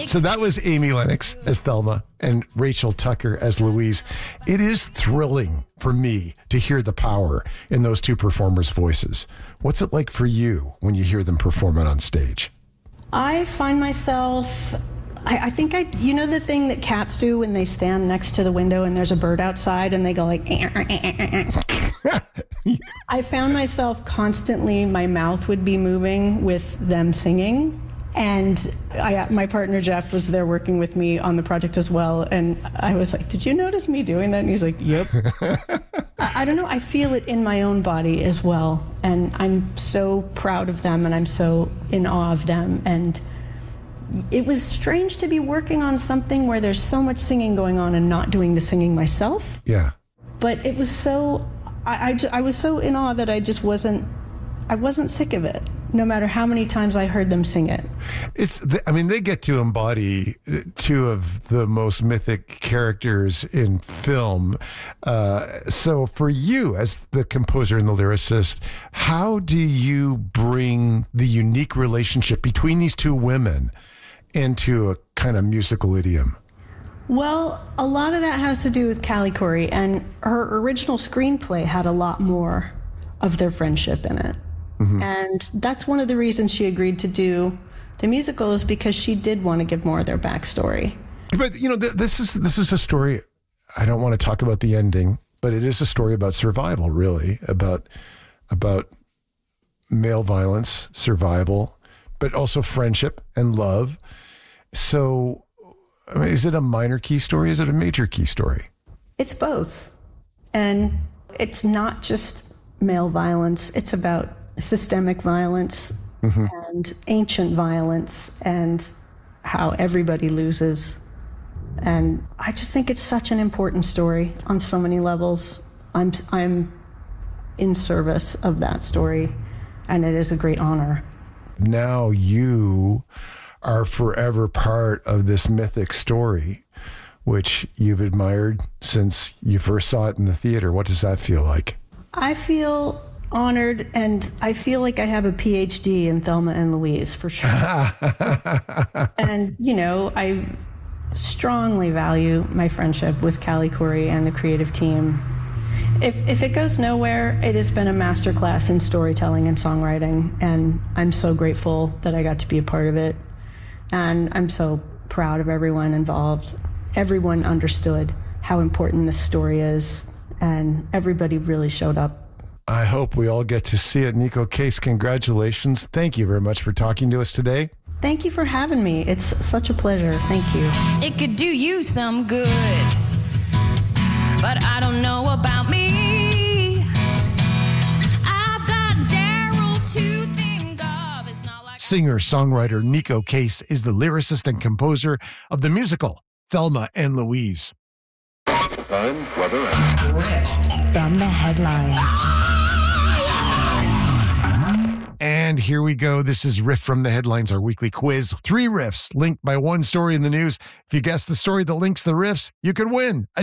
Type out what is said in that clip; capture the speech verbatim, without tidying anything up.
So that was Amy Lennox as Thelma and Rachel Tucker as Louise. It is thrilling for me to hear the power in those two performers' voices. What's it like for you when you hear them perform it on stage? I find myself, I, I think I, you know the thing that cats do when they stand next to the window and there's a bird outside and they go like, eh, eh, eh, eh, eh. I found myself constantly, my mouth would be moving with them singing. And I, my partner Jeff was there working with me on the project as well. And I was like, did you notice me doing that? And he's like, yep. I, I don't know. I feel it in my own body as well. And I'm so proud of them and I'm so in awe of them. And it was strange to be working on something where there's so much singing going on and not doing the singing myself. Yeah. But it was so, I, I, I was so in awe that I just wasn't, I wasn't sick of it. No matter how many times I heard them sing it. It's, I mean, they get to embody two of the most mythic characters in film. Uh, so for you as the composer and the lyricist, how do you bring the unique relationship between these two women into a kind of musical idiom? Well, a lot of that has to do with Callie Khouri, and her original screenplay had a lot more of their friendship in it. Mm-hmm. And that's one of the reasons she agreed to do the musical, is because she did want to give more of their backstory. But, you know, th- this is this is a story. I don't want to talk about the ending, but it is a story about survival, really, about about male violence, survival, but also friendship and love. So, I mean, is it a minor key story? Is it a major key story? It's both. And it's not just male violence. It's about systemic violence mm-hmm. and ancient violence and how everybody loses. And I just think it's such an important story on so many levels. I'm I'm in service of that story, and it is a great honor. Now you are forever part of this mythic story, which you've admired since you first saw it in the theater. What does that feel like? I feel honored, and I feel like I have a P H D in Thelma and Louise, for sure. And, you know, I strongly value my friendship with Callie Khouri and the creative team. If if it goes nowhere, it has been a masterclass in storytelling and songwriting, and I'm so grateful that I got to be a part of it. And I'm so proud of everyone involved. Everyone understood how important this story is, and everybody really showed up. I hope we all get to see it. Neko Case, congratulations. Thank you very much for talking to us today. Thank you for having me. It's such a pleasure. Thank you. It could do you some good, but I don't know about me. I've got Daryl to think of. It's not like Singer-songwriter Neko Case is the lyricist and composer of the musical Thelma and Louise. Time, weather, and Riff from the headlines. And here we go. This is Riff from the Headlines, our weekly quiz. Three riffs linked by one story in the news. If you guess the story that links the riffs, you could win a